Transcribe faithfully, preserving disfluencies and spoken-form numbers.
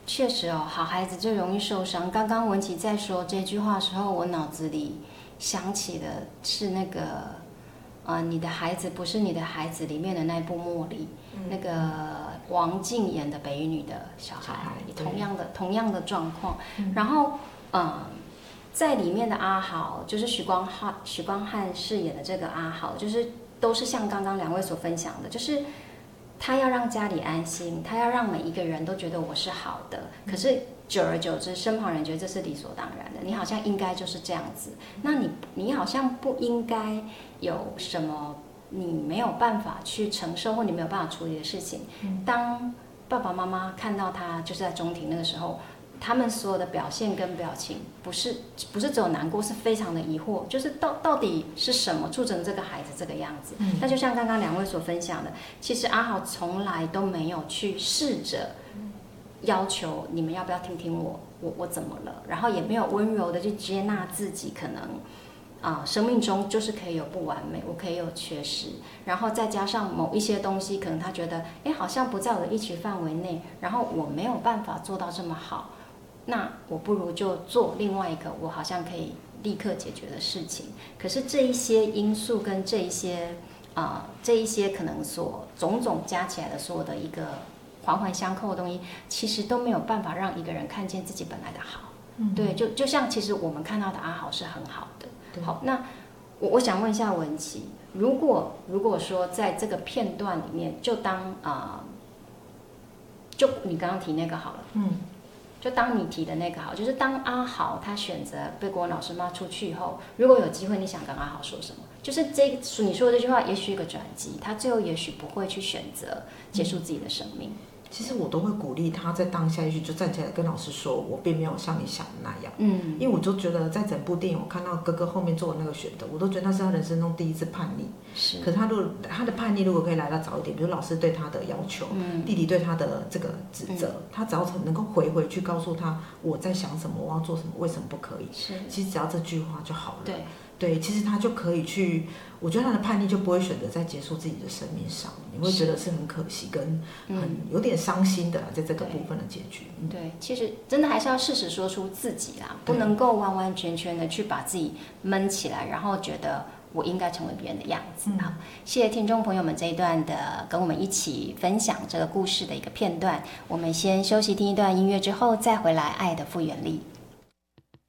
确实哦，好孩子最容易受伤。刚刚文琪在说这句话的时候，我脑子里想起的是那个，呃，你的孩子不是你的孩子里面的那部茉莉，嗯、那个王静演的北一女的小孩，小孩同样的同样的状况。嗯、然后，呃，在里面的阿豪，就是许光汉许光汉饰演的这个阿豪，就是都是像刚刚两位所分享的，就是。他要让家里安心，他要让每一个人都觉得我是好的。可是久而久之，身旁人觉得这是理所当然的，你好像应该就是这样子。那你你好像不应该有什么你没有办法去承受或你没有办法处理的事情。当爸爸妈妈看到他就是在中庭那个时候，他们所有的表现跟表情，不是不是只有难过，是非常的疑惑，就是到到底是什么促成这个孩子这个样子？嗯、那就像刚刚两位所分享的，其实阿豪从来都没有去试着要求你们要不要听听我，我我怎么了，然后也没有温柔的去接纳自己可能啊、呃，生命中就是可以有不完美，我可以有缺失，然后再加上某一些东西，可能他觉得，哎，好像不在我的预期范围内，然后我没有办法做到这么好。那我不如就做另外一个我好像可以立刻解决的事情。可是这一些因素跟这一些啊、呃、这一些可能所种种加起来的所有的一个环环相扣的东西，其实都没有办法让一个人看见自己本来的好。嗯、对，就就像其实我们看到的阿豪是很好的。好，那我我想问一下文琪，如果如果说在这个片段里面，就当啊、呃，就你刚刚提那个好了，嗯。就当你提的那个好，就是当阿豪他选择被国文老师骂出去以后，如果有机会，你想跟阿豪说什么？就是这你说的这句话，也许一个转机，他最后也许不会去选择结束自己的生命。 其实我都会鼓励他在当下，也许就站起来跟老师说，我并没有像你想的那样。嗯，因为我就觉得在整部电影，我看到哥哥后面做的那个选择，我都觉得那是他人生中第一次叛逆。是。可是他如果他的叛逆如果可以来到早一点，比如老师对他的要求，嗯、弟弟对他的这个指责，嗯、他只要能够回回去告诉他我在想什么，我要做什么，为什么不可以？是。其实只要这句话就好了。对。对，其实他就可以去，我觉得他的叛逆就不会选择在结束自己的生命上，你会觉得是很可惜跟很有点伤心的啦，在这个部分的结局。 对，对，其实真的还是要适时说出自己啦，不能够完完全全的去把自己闷起来，然后觉得我应该成为别人的样子。好，谢谢听众朋友们这一段的跟我们一起分享这个故事的一个片段，我们先休息听一段音乐之后再回来，爱的复原力。